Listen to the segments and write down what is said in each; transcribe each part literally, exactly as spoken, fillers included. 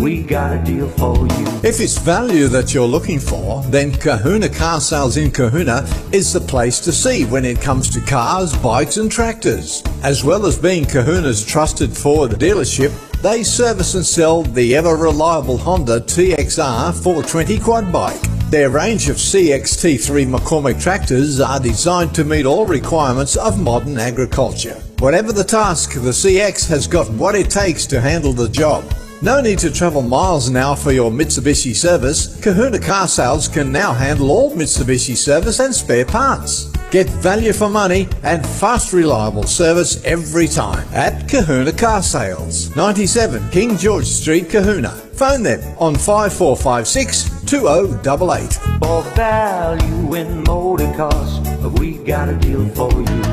We got a deal for you. If it's value that you're looking for, then Kahuna Car Sales in Kahuna is the place to see when it comes to cars, bikes and tractors. As well as being Kahuna's trusted Ford dealership, they service and sell the ever-reliable Honda T X R four twenty quad bike. Their range of C X T three McCormick tractors are designed to meet all requirements of modern agriculture. Whatever the task, the C X has got what it takes to handle the job. No need to travel miles now for your Mitsubishi service. Kahuna Car Sales can now handle all Mitsubishi service and spare parts. Get value for money and fast, reliable service every time at Kahuna Car Sales, ninety-seven King George Street, Kahuna. Phone them on five four five six, two oh eight eight. For value in motor cars, we got a deal for you.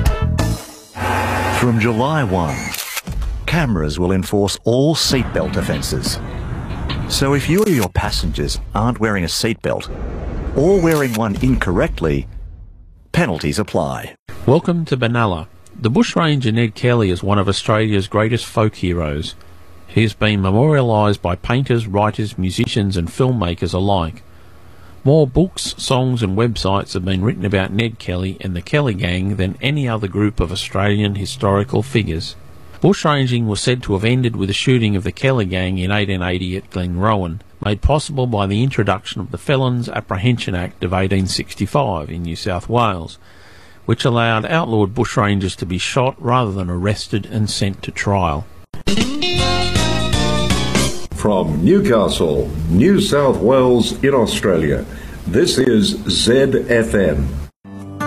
From July first, cameras will enforce all seatbelt offences. So if you or your passengers aren't wearing a seatbelt or wearing one incorrectly, penalties apply. Welcome to Benalla. The bushranger Ned Kelly is one of Australia's greatest folk heroes. He has been memorialised by painters, writers, musicians and filmmakers alike. More books, songs and websites have been written about Ned Kelly and the Kelly Gang than any other group of Australian historical figures. Bushranging was said to have ended with the shooting of the Kelly Gang in eighteen eighty at Glenrowan, made possible by the introduction of the Felons Apprehension Act of eighteen sixty-five in New South Wales, which allowed outlawed bushrangers to be shot rather than arrested and sent to trial. From Newcastle, New South Wales in Australia, this is Z F M